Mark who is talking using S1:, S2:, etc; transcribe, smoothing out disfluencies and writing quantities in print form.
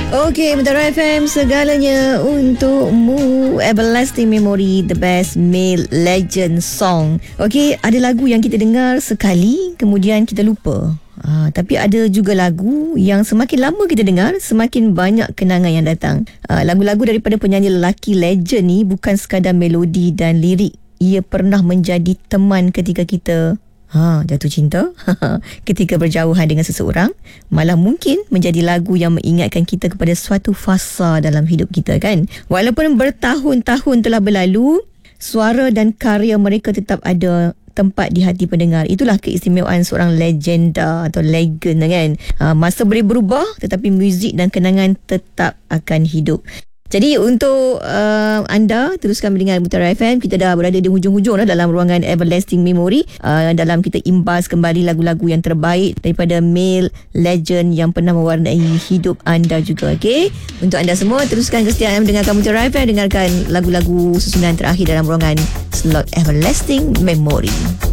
S1: Okey, Mutiara FM, segalanya untukmu. Everlasting Memory, the best male legend song. Okey, ada lagu yang kita dengar sekali, kemudian kita lupa. Tapi ada juga lagu yang semakin lama kita dengar, semakin banyak kenangan yang datang. Lagu-lagu daripada penyanyi lelaki legend ni bukan sekadar melodi dan lirik. Ia pernah menjadi teman ketika kita jatuh cinta, ketika berjauhan dengan seseorang, malah mungkin menjadi lagu yang mengingatkan kita kepada suatu fasa dalam hidup kita, kan? Walaupun bertahun-tahun telah berlalu, suara dan karya mereka tetap ada tempat di hati pendengar. Itulah keistimewaan seorang legenda atau legend, kan? Masa boleh berubah, tetapi muzik dan kenangan tetap akan hidup. Jadi untuk anda teruskan mendengar Mutiara FM. Kita dah berada di hujung-hujung dalam ruangan Everlasting Memory, dalam kita imbas kembali lagu-lagu yang terbaik daripada male legend yang pernah mewarnai hidup anda juga. Okay? Untuk anda semua, teruskan kesetiaan mendengarkan Mutiara FM. Dengarkan lagu-lagu susunan terakhir dalam ruangan slot Everlasting Memory.